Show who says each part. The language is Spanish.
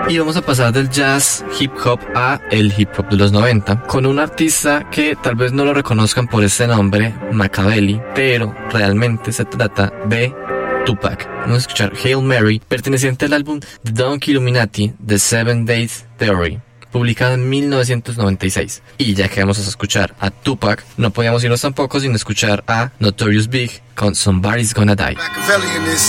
Speaker 1: Y vamos a pasar del jazz hip hop a el hip hop de los 90 con un artista que tal vez no lo reconozcan por este nombre, Makaveli, pero realmente se trata de Tupac. Vamos a escuchar Hail Mary, perteneciente al álbum The Donkey Illuminati, The 7 Days Theory, publicado en 1996. Y ya que vamos a escuchar a Tupac, no podíamos irnos tampoco sin escuchar a Notorious Big con Somebody's Gonna Die.
Speaker 2: Machiavelli in this.